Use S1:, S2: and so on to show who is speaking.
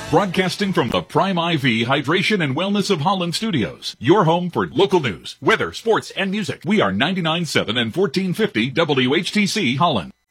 S1: Broadcasting from the Prime IV Hydration and Wellness of Holland studios. Your home for local news, weather, sports, and music. We are 99.7 and 1450 WHTC Holland.